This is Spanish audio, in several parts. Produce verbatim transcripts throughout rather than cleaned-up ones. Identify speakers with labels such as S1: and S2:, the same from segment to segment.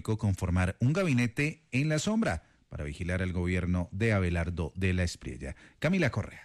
S1: Histórico conformar un gabinete en la sombra para vigilar el gobierno de Abelardo de la Espriella. Camila Correa.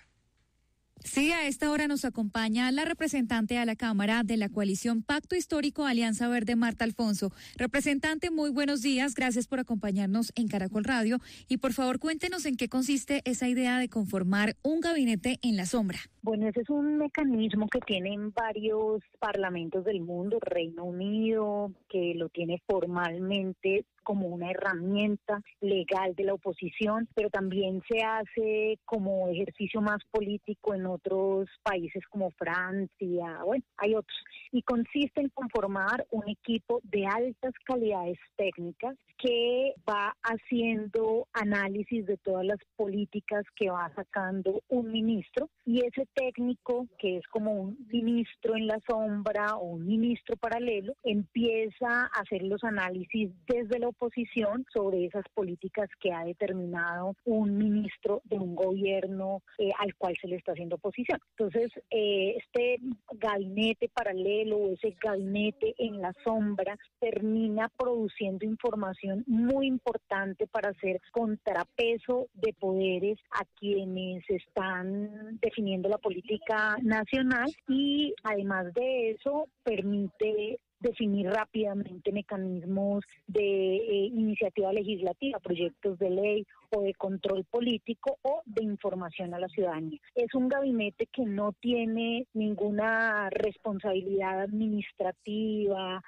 S2: Sí, a esta hora nos acompaña la representante a la Cámara de la coalición Pacto Histórico Alianza Verde, Marta Alfonso. Representante, muy buenos días, gracias por acompañarnos en Caracol Radio y por favor cuéntenos en qué consiste esa idea de conformar un gabinete en la sombra.
S3: Bueno, ese es un mecanismo que tienen varios parlamentos del mundo, Reino Unido, que lo tiene formalmente como una herramienta legal de la oposición, pero también se hace como ejercicio más político en otros países como Francia, bueno, hay otros. Y consiste en conformar un equipo de altas calidades técnicas que va haciendo análisis de todas las políticas que va sacando un ministro, y ese técnico, que es como un ministro en la sombra o un ministro paralelo, empieza a hacer los análisis desde la oposición sobre esas políticas que ha determinado un ministro de un gobierno eh, al cual se le está haciendo oposición. Entonces, eh, este gabinete paralelo o ese gabinete en la sombra termina produciendo información muy importante para hacer contrapeso de poderes a quienes están definiendo la política nacional, y además de eso permite definir rápidamente mecanismos de eh, iniciativa legislativa, proyectos de ley o de control político o de información a la ciudadanía. Es un gabinete que no tiene ninguna responsabilidad administrativa,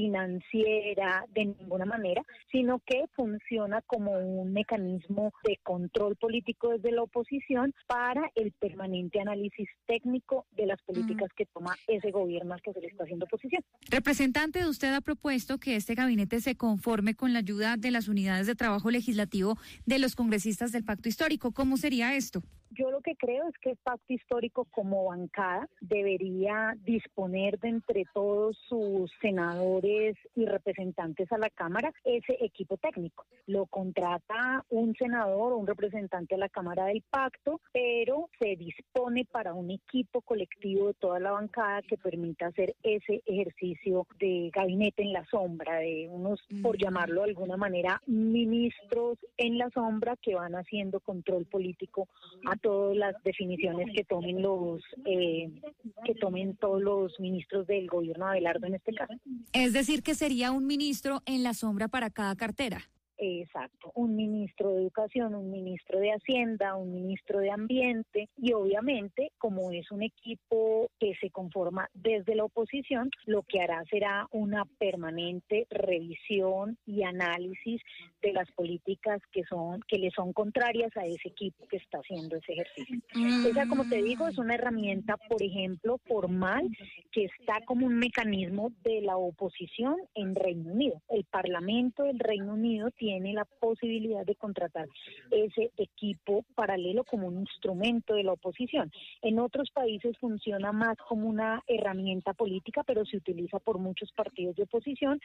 S3: financiera, de ninguna manera, sino que funciona como un mecanismo de control político desde la oposición para el permanente análisis técnico de las políticas mm. que toma ese gobierno al que se le está haciendo oposición.
S2: Representante, usted ha propuesto que este gabinete se conforme con la ayuda de las unidades de trabajo legislativo de los congresistas del Pacto Histórico. ¿Cómo sería esto?
S3: Yo lo que creo es que el Pacto Histórico como bancada debería disponer de entre todos sus senadores y representantes a la Cámara ese equipo técnico. Lo contrata un senador o un representante a la Cámara del Pacto, pero se dispone para un equipo colectivo de toda la bancada que permita hacer ese ejercicio de gabinete en la sombra, de unos, por llamarlo de alguna manera, ministros en la sombra que van haciendo control político a todas las definiciones que tomen los eh, que tomen todos los ministros del gobierno de Abelardo en este caso.
S2: Es decir, que sería un ministro en la sombra para cada cartera.
S3: Exacto, un ministro de Educación, un ministro de Hacienda, un ministro de Ambiente, y obviamente, como es un equipo que se conforma desde la oposición, lo que hará será una permanente revisión y análisis de las políticas que son que le son contrarias a ese equipo que está haciendo ese ejercicio. Mm. Esa, como te digo, es una herramienta, por ejemplo, formal, que está como un mecanismo de la oposición en Reino Unido. El Parlamento del Reino Unido tiene tiene la posibilidad de contratar ese equipo paralelo como un instrumento de la oposición. En otros países funciona más como una herramienta política, pero se utiliza por muchos partidos de oposición,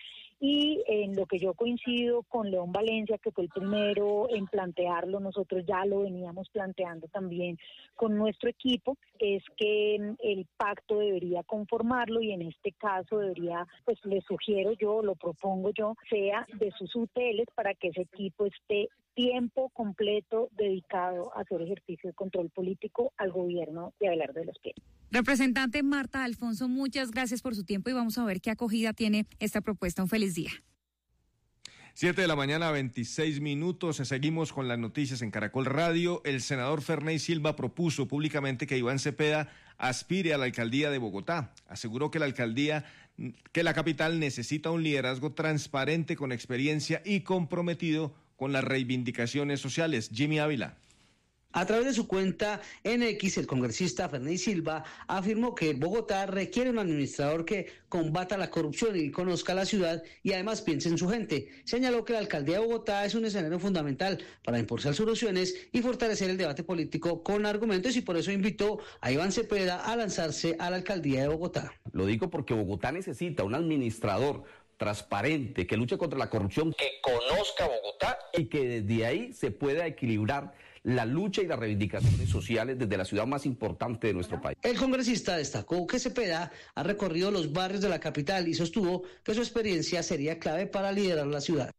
S3: y en lo que yo coincido con León Valencia, que fue el primero en plantearlo, nosotros ya lo veníamos planteando también con nuestro equipo, es que el pacto debería conformarlo, y en este caso debería, pues le sugiero yo, lo propongo yo, sea de sus U T Ls para que ese equipo esté tiempo completo dedicado a hacer ejercicio de control político al gobierno de Abelardo de la Espriella.
S2: Representante Marta Alfonso, muchas gracias por su tiempo y vamos a ver qué acogida tiene esta propuesta. Un feliz día.
S4: Siete de la mañana, veintiséis minutos. Seguimos con las noticias en Caracol Radio. El senador Ferney Silva propuso públicamente que Iván Cepeda aspire a la alcaldía de Bogotá. Aseguró que la alcaldía, que la capital necesita un liderazgo transparente, con experiencia y comprometido con las reivindicaciones sociales. Jimmy Ávila.
S5: A través de su cuenta en X, el congresista Ferney Silva afirmó que Bogotá requiere un administrador que combata la corrupción y conozca la ciudad y además piense en su gente. Señaló que la alcaldía de Bogotá es un escenario fundamental para impulsar soluciones y fortalecer el debate político con argumentos, y por eso invitó a Iván Cepeda a lanzarse a la alcaldía de Bogotá.
S6: Lo digo porque Bogotá necesita un administrador transparente, que luche contra la corrupción, que conozca Bogotá y que desde ahí se pueda equilibrar la lucha y las reivindicaciones sociales desde la ciudad más importante de nuestro país.
S5: El congresista destacó que Cepeda ha recorrido los barrios de la capital y sostuvo que su experiencia sería clave para liderar la ciudad.